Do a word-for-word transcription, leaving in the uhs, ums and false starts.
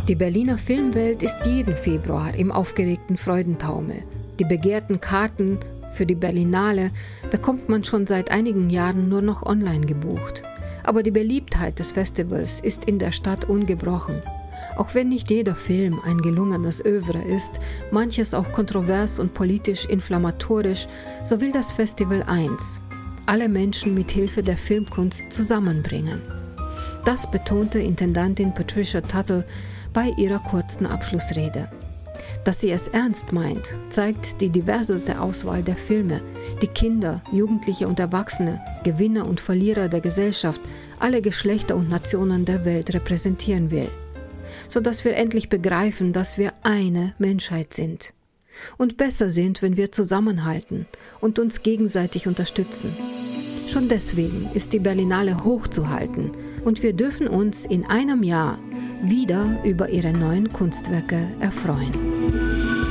Die Berliner Filmwelt ist jeden Februar im aufgeregten Freudentaumel. Die begehrten Karten für die Berlinale bekommt man schon seit einigen Jahren nur noch online gebucht. Aber die Beliebtheit des Festivals ist in der Stadt ungebrochen. Auch wenn nicht jeder Film ein gelungenes Œuvre ist, manches auch kontrovers und politisch inflammatorisch, so will das Festival eins: alle Menschen mit Hilfe der Filmkunst zusammenbringen. Das betonte Intendantin Patricia Tuttle bei ihrer kurzen Abschlussrede. Dass sie es ernst meint, zeigt die diverseste Auswahl der Filme, die Kinder, Jugendliche und Erwachsene, Gewinner und Verlierer der Gesellschaft, alle Geschlechter und Nationen der Welt repräsentieren will, sodass wir endlich begreifen, dass wir eine Menschheit sind und besser sind, wenn wir zusammenhalten und uns gegenseitig unterstützen. Schon deswegen ist die Berlinale hochzuhalten und wir dürfen uns in einem Jahr wieder über ihre neuen Kunstwerke erfreuen.